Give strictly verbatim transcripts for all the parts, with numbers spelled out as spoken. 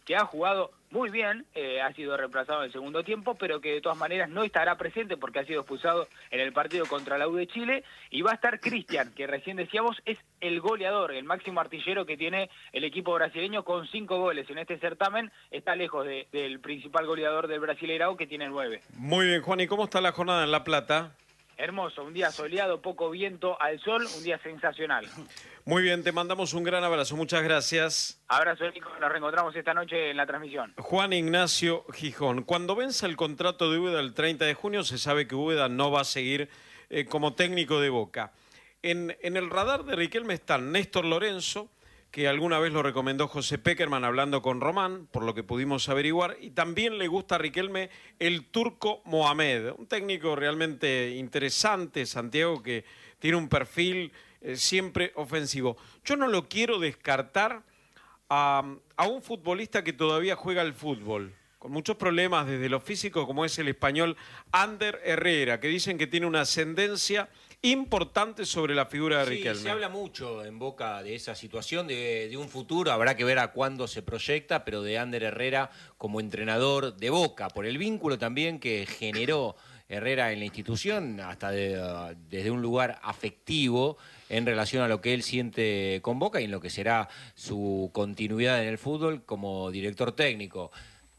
que ha jugado muy bien, eh, ha sido reemplazado en el segundo tiempo, pero que de todas maneras no estará presente porque ha sido expulsado en el partido contra la U de Chile, y va a estar Cristian, que recién decíamos es el goleador, el máximo artillero que tiene el equipo brasileño con cinco goles en este certamen, está lejos de, del principal goleador del Brasileirao, que tiene nueve. Muy bien, Juan, ¿y cómo está la jornada en La Plata? Hermoso, un día soleado, poco viento al sol, un día sensacional. Muy bien, te mandamos un gran abrazo, muchas gracias. Abrazo, Nico, nos reencontramos esta noche en la transmisión. Juan Ignacio Gijón, cuando venza el contrato de Úbeda el treinta de junio, se sabe que Úbeda no va a seguir eh, como técnico de Boca. En, en el radar de Riquelme están Néstor Lorenzo, que alguna vez lo recomendó José Peckerman hablando con Román, por lo que pudimos averiguar, y también le gusta a Riquelme el turco Mohamed, un técnico realmente interesante, Santiago, que tiene un perfil eh, siempre ofensivo. Yo no lo quiero descartar a, a un futbolista que todavía juega al fútbol, con muchos problemas desde lo físico, como es el español Ander Herrera, que dicen que tiene una ascendencia importante sobre la figura de sí, Riquelme. Se habla mucho en Boca de esa situación, de, de un futuro, habrá que ver a cuándo se proyecta, pero de Ander Herrera como entrenador de Boca, por el vínculo también que generó Herrera en la institución, hasta de, uh, desde un lugar afectivo en relación a lo que él siente con Boca y en lo que será su continuidad en el fútbol como director técnico.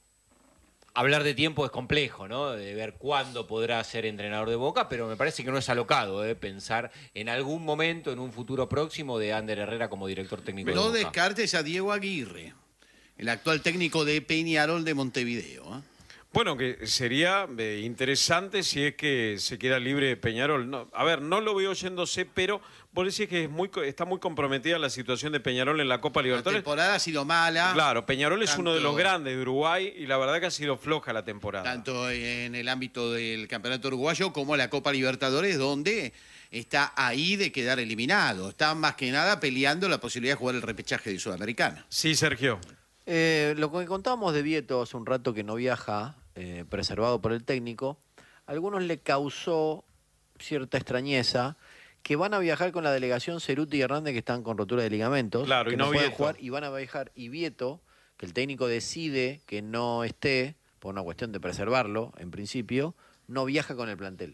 Hablar de tiempo es complejo, ¿no? De ver cuándo podrá ser entrenador de Boca, pero me parece que no es alocado ¿eh? pensar en algún momento, en un futuro próximo, de Ander Herrera como director técnico No de Boca. descartes a Diego Aguirre, el actual técnico de Peñarol de Montevideo. ¿eh? Bueno, que sería eh, interesante si es que se queda libre de Peñarol. No, a ver, no lo veo yéndose, pero vos decís que es muy, está muy comprometida la situación de Peñarol en la Copa Libertadores. La temporada ha sido mala. Claro, Peñarol es tanto, uno de los grandes de Uruguay y la verdad que ha sido floja la temporada. Tanto en el ámbito del Campeonato Uruguayo como la Copa Libertadores, donde está ahí de quedar eliminado. Está más que nada peleando la posibilidad de jugar el repechaje de Sudamericana. Sí, Sergio. Eh, lo que contábamos de Vieto hace un rato que no viaja, eh, preservado por el técnico, a algunos le causó cierta extrañeza que van a viajar con la delegación Ceruti y Hernández, que están con rotura de ligamentos, claro, que y no, no pueden Vieto. jugar, y van a viajar, y Vieto, que el técnico decide que no esté, por una cuestión de preservarlo, en principio, no viaja con el plantel.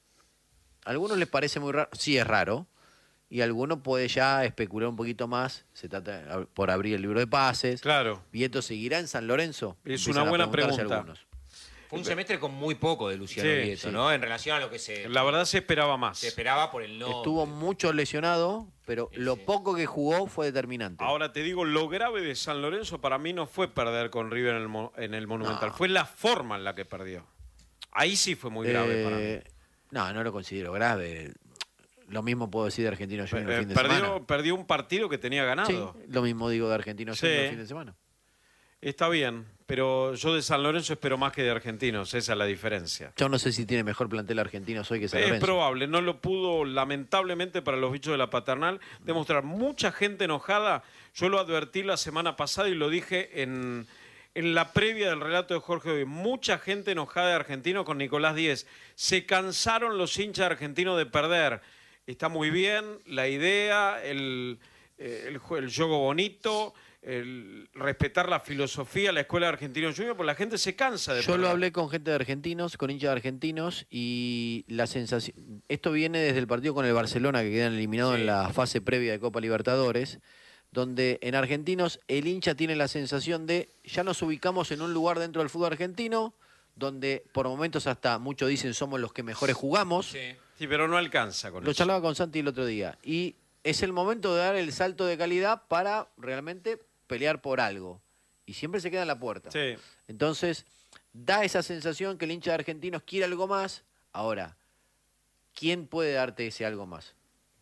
A algunos les parece muy raro, sí es raro, y alguno puede ya especular un poquito más, se trata por abrir el libro de pases. Claro. ¿Vieto seguirá en San Lorenzo? Es Empiezan una buena a preguntarse pregunta. algunos. Fue un semestre con muy poco de Luciano Sí, Vieto, sí. ¿no? En relación a lo que se, La verdad se esperaba más. se esperaba por el no. Estuvo mucho lesionado, pero Sí, lo sí. poco que jugó fue determinante. Ahora te digo, lo grave de San Lorenzo para mí no fue perder con River en el, mo- en el Monumental, No. fue la forma en la que perdió. Ahí sí fue muy grave Eh, para mí. No, no lo considero grave. Lo mismo puedo decir de Argentino Junior el Eh, fin de perdió, semana. perdió un partido que tenía Sí, ganado. lo mismo digo de Argentino Junior Sí. el fin de semana. Está bien, pero yo de San Lorenzo espero más que de Argentinos, esa es la diferencia. Yo no sé si tiene mejor plantel Argentinos hoy que San Es Lorenzo. probable, no lo pudo, lamentablemente para los bichos de la paternal, demostrar mucha gente enojada. Yo lo advertí la semana pasada y lo dije en, en la previa del relato de Jorge hoy. Mucha gente enojada de Argentino con Nicolás Díez. Se cansaron los hinchas argentinos de perder. Está muy bien la idea, el, eh, el, jue- el juego bonito, el respetar la filosofía, la escuela de Argentinos Juniors, porque la gente se cansa de Yo perder. lo hablé con gente de argentinos, con hinchas de argentinos, y la sensación... Esto viene desde el partido con el Barcelona, que quedan eliminados Sí. en la fase previa de Copa Libertadores, donde en argentinos el hincha tiene la sensación de ya nos ubicamos en un lugar dentro del fútbol argentino, donde por momentos hasta muchos dicen somos los que mejores jugamos. Sí. Sí, pero no alcanza con Lo eso. charlaba con Santi el otro día. Y es el momento de dar el salto de calidad para realmente pelear por algo. Y siempre se queda en la puerta. Sí. Entonces, da esa sensación que el hincha de Argentinos quiere algo más. Ahora, ¿quién puede darte ese algo más?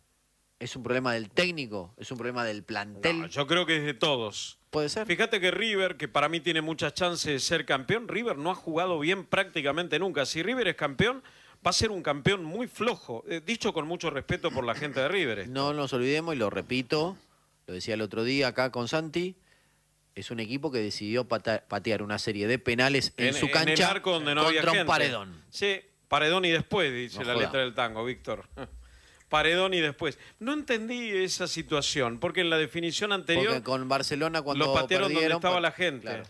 ¿Es un problema del técnico? ¿Es un problema del plantel? No, yo creo que es de todos. ¿Puede ser? Fíjate que River, que para mí tiene muchas chances de ser campeón, River no ha jugado bien prácticamente nunca. Si River es campeón, va a ser un campeón muy flojo. Eh, dicho con mucho respeto por la gente de River. esto. No nos olvidemos, y lo repito, lo decía el otro día acá con Santi, es un equipo que decidió pata- patear una serie de penales en, su cancha el arco donde no había contra un gente. paredón. Sí, paredón y después, dice No la joda. letra del tango, Víctor. Paredón y después. No entendí esa situación, porque en la definición anterior Porque con Barcelona cuando lo patearon donde perdieron, estaba pa- la gente. Claro.